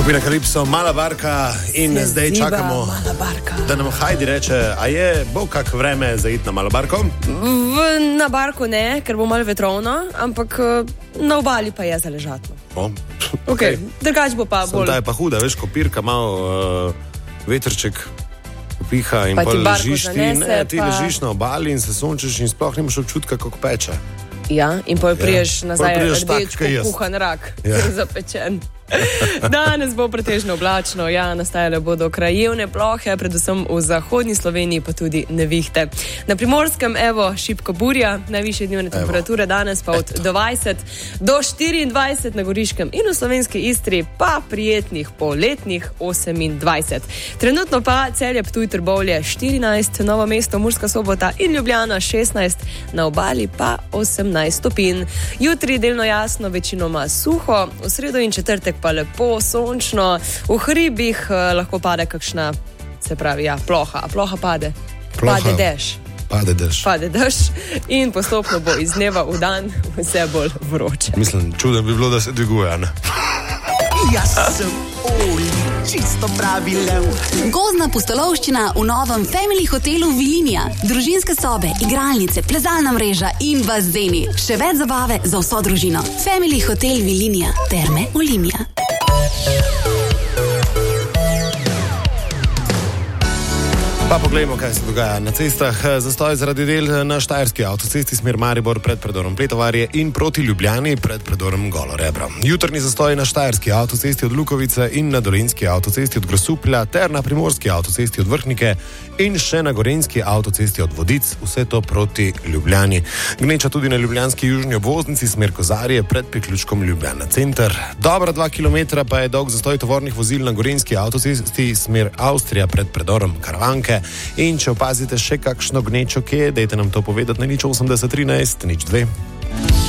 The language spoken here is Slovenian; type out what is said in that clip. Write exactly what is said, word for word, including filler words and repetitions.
Skupina Kalipso, Mala barka in Se zdaj ziba, čakamo, da nam Hajdi reče, a je bo kak vreme za iti na malo barko? V, na barko ne, ker bo malo vetrovno, ampak na obali pa je zaležatno. O, okay. Okay. Drugač bo pa Sem bolj... ta je pa huda, veš, kopirka, malo uh, vetrček piha in Pa ti pol barko ležiš ti, zanese, ne, ti pa- ležiš na obali in se sončiš in sploh nimaš občutka, kako peče. Ja, in pol priješ Ja. nazaj Pol prideš tak, rdeč, kaj jaz. kuhan rak, Ja. zapečen. Danes bo pretežno oblačno, ja, nastajale bodo krajevne plohe, predvsem v zahodni Sloveniji, pa tudi nevihte. Na Primorskem, evo, šibko burja, najvišje dnevne temperature danes pa od dvajset do štiriindvajset, na Goriškem in v slovenski Istri pa prijetnih poletnih osemindvajset. Trenutno pa Celje, Ptuj, Trbovlje štirinajst, Novo mesto, Murska Sobota in Ljubljana šestnajst, na obali pa osemnajst stopinj. Jutri delno jasno, večinoma suho, v sredo in četrtek pa lepo, sončno, v hribih eh, lahko pade kakšna, se pravi, ja, ploha, a ploha pade, Ploha. pade dež, Pade dež. pade dež in postopno bo iz dneva v dan vse bolj vroče. Mislim, čudno bi bilo, da se dviguje, ne? Jaz sem Oli, čisto pravi lev. Gozdna pustolovščina v novem Family hotelu Vilinija. Družinske sobe, igralnice, plezalna mreža in bazeni. Še več zabave za vso družino. Family hotel Vilinija. Terme Olimia. Pa poglejmo, kaj se dogaja na cestah. Zastoj zaradi del na Štajerski avtocesti smer Maribor pred predorom Pletovarje in proti Ljubljani pred predorom Golo Rebro. Jutrni zastoj na Štajerski avtocesti od Lukovice in na Dolenjski avtocesti od Grosuplja ter na Primorski avtocesti od Vrhnike in še na Gorenjski avtocesti od Vodic, vse to proti Ljubljani. Gneča tudi na ljubljanski južni obvoznici smer Kozarje pred priključkom Ljubljana center. Dobra dva kilometra pa je dolg zastoj tovornih vozil na Gorenjski avtocesti smer Avstrija pred predorom Karavanke. In če opazite še kakšno gnečo, kje je, dajte nam to povedati na nič osemdeset trinajst nič dve.